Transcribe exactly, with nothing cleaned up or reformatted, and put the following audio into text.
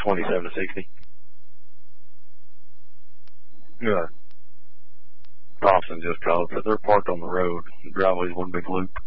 twenty-seven to sixty. Yeah. Thompson just called, but they're parked on the road. The driveway's one big loop.